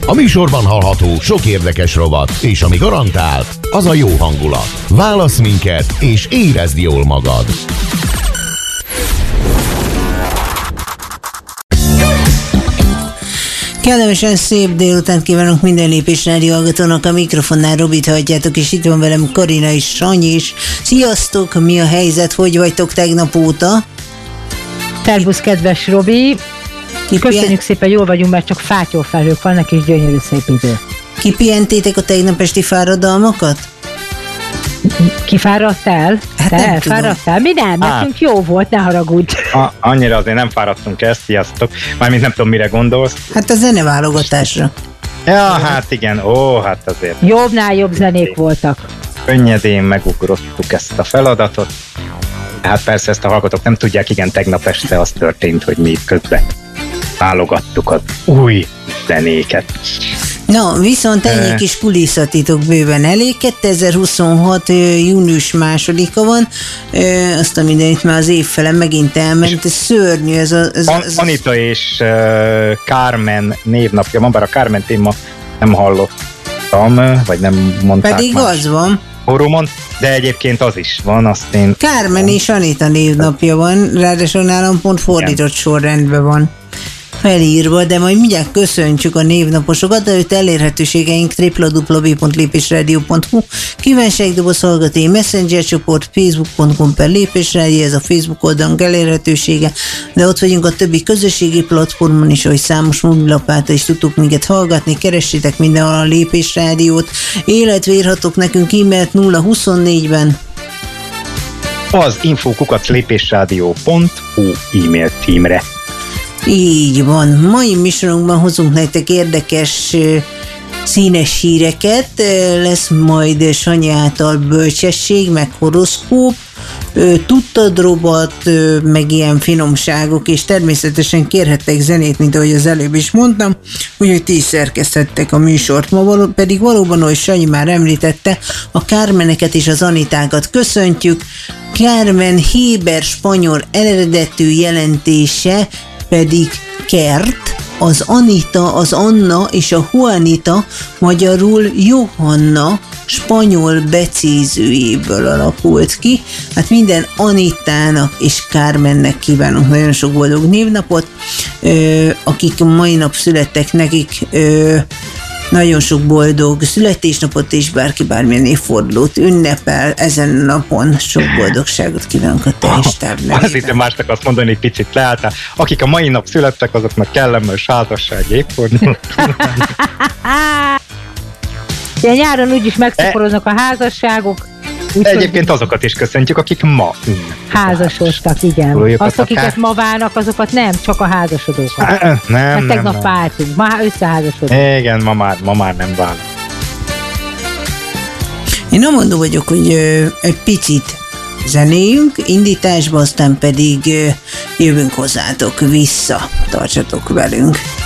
A műsorban hallható sok érdekes rovat, és ami garantált, az a jó hangulat. Válasz minket, és érezd jól magad. Kellemesen szép délután kívánok minden Lépés Rádió hallgatónak, a mikrofonnál Robit halljátok, és itt van velem Karina és Sanyi is. Sziasztok, mi a helyzet, hogy vagytok tegnap óta? Szervusz, kedves Robi! Köszönjük szépen, jól vagyunk, mert csak fátyolfelhők vannak, és gyönyörű szép idő. Kipihentétek a tegnap esti fáradalmakat? Kifáradtál? Hát te nem fáradtál? Mi nem? Nekünk jó volt, ne haragudj. Annyira azért nem fáradtunk el, sziasztok. Mármint nem tudom, mire gondolsz. Hát a zeneválogatásra. Ja, hát igen, hát azért. Jobbnál jobb zenék voltak. Könnyedén megugrottuk ezt a feladatot. Hát persze ezt a hallgatók nem tudják, igen, tegnap este az történt, hogy mi közben válogattuk az új zenéket. Na, viszont ennyi kis kulisszatitok bőven elég. 2026. június 2-a van, azt a mindenit már az évfele megint elment, ez szörnyű. Ez Anita és Carmen névnapja van, bár a Carment én ma nem hallottam, vagy nem mondták. Pedig más az van. fórumon, de egyébként az is van, azt én... Carmen és Anita névnapja van, ráadásul nálam pont fordított sorrendben van felírva, de majd mindjárt köszöntjük a névnaposokat, de őt elérhetőségeink www.lépésradio.hu, kívánságdoboz hallgatói messenger csoport, facebook.com/lépésradio, ez a Facebook oldalunk elérhetősége, de ott vagyunk a többi közösségi platformon is, ahogy számos mobilap által is tudtuk minket hallgatni, keressétek mindenhol a Lépésrádiót, illetve írhatok nekünk e-mailt 024-ben az info@lépésradio.hu e-mail címre. Így van. Mai műsorunkban hozunk nektek érdekes színes híreket. Lesz majd Sanyi által bölcsesség, meg horoszkóp, tudtad rovat, meg ilyen finomságok, és természetesen kérhettek zenét, mint ahogy az előbb is mondtam, úgyhogy ti is szerkesztettek a műsort. Ma pedig valóban, ahogy Sanyi már említette, a Carmeneket és az Anitákat köszöntjük. Carmen héber spanyol eredetű jelentése pedig kert, az Anita, az Anna és a Juanita magyarul Johanna spanyol becézőjéből alakult ki. Hát minden Anitának és Carmennek kívánunk nagyon sok boldog névnapot, akik mai nap születtek, nekik nagyon sok boldog születésnapot, és bárki bármilyen évfordulót ünnepel ezen a napon. Sok boldogságot kívánok a teljes távnevében. Azt hittem másnak azt mondani, hogy picit leálltál. Akik a mai nap születtek, azoknak kellemes házasság évfordulót. De nyáron úgyis megszaporodnak a házasságok. Egyébként azokat is köszöntjük, akik ma házasodtak, igen. Azt, akiket ma válnak, azokat nem, csak a házasodókat. Nem. Tegnap váltunk, ma összeházasodunk. Igen, ma már nem válnak. Én amondó vagyok, hogy egy picit zenéljünk indításba, aztán pedig jövünk hozzátok vissza. Tartsatok velünk.